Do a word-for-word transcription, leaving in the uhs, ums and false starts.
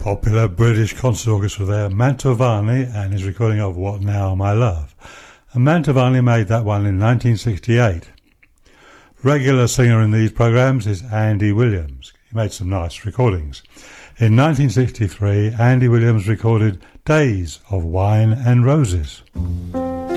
Popular British concert orchestra there, Mantovani, and his recording of What Now My Love. And Mantovani made that one in nineteen sixty-eight. Regular singer in these programmes is Andy Williams. He made some nice recordings. In nineteen sixty-three, Andy Williams recorded Days of Wine and Roses.